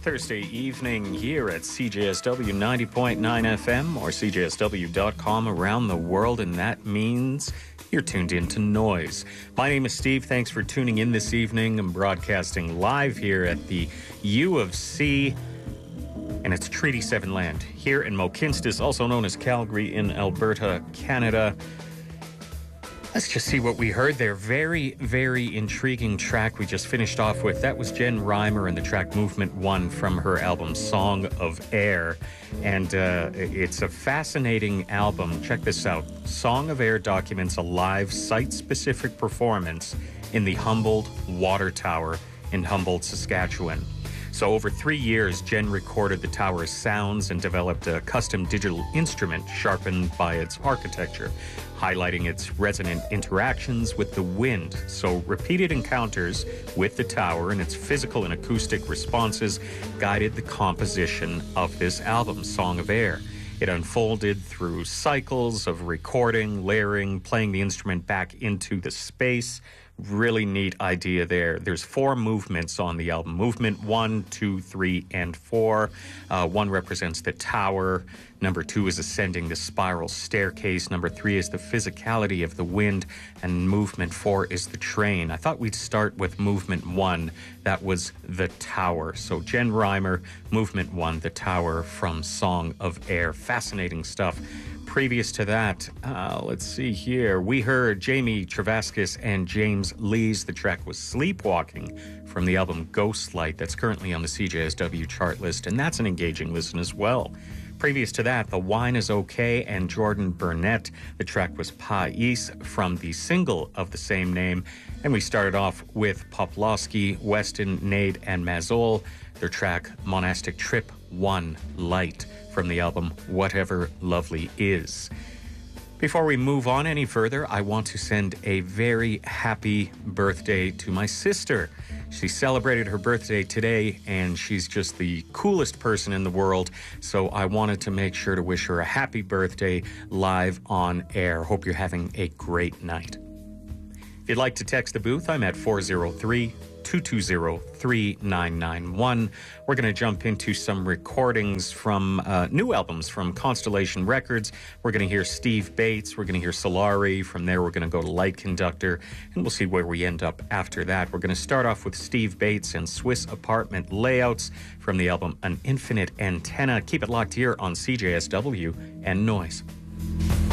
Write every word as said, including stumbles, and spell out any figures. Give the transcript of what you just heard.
Thursday evening here at C J S W ninety point nine F M or C J S W dot com around the world, and that means you're tuned in to Noise. My name is Steve. Thanks for tuning in this evening. I'm broadcasting live here at the U of C, and it's Treaty seven land here in Mohkinstsis, also known as Calgary in Alberta, Canada. Let's just see what we heard there. Very, very intriguing track we just finished off with. That was Jen Reimer and the track Movement One from her album Song of Air. And uh, it's a fascinating album. Check this out. Song of Air documents a live site-specific performance in the Humboldt Water Tower in Humboldt, Saskatchewan. So over three years, Jen recorded the tower's sounds and developed a custom digital instrument sharpened by its architecture, highlighting its resonant interactions with the wind. So repeated encounters with the tower and its physical and acoustic responses guided the composition of this album, Song of Air. It unfolded through cycles of recording, layering, playing the instrument back into the space. Really neat idea there. There's four movements on the album. Movement one, two, three, and four. Uh, one represents the tower. Number two is ascending the spiral staircase. Number three is the physicality of the wind. And movement four is the train. I thought we'd start with movement one. That was the tower. So Jen Reimer, movement one, the tower from Song of Air. Fascinating stuff. Previous to that, uh, let's see here, we heard Jamie Travaskis and James Lees. The track was Sleepwalking from the album Ghostlight that's currently on the C J S W chart list, and that's an engaging listen as well. Previous to that, The Wine Is Okay and Jordan Burnett. The track was Pais from the single of the same name. And we started off with Poplawski, Weston, Nade, and Mazol. Their track Monastic Trip One Light from the album Whatever Lovely Is. Before we move on any further, I want to send a very happy birthday to my sister. She celebrated her birthday today, and she's just the coolest person in the world, so I wanted to make sure to wish her a happy birthday live on air. Hope you're having a great night. If you'd like to text the booth, I'm at four oh three, two two zero, three nine nine one. We're going to jump into some recordings from uh, new albums from Constellation Records. We're going to hear Steve Bates. We're going to hear Solari. From there, we're going to go to Light Conductor, and we'll see where we end up after that. We're going to start off with Steve Bates and Swiss Apartment Layouts from the album An Infinite Antenna. Keep it locked here on C J S W and Noise.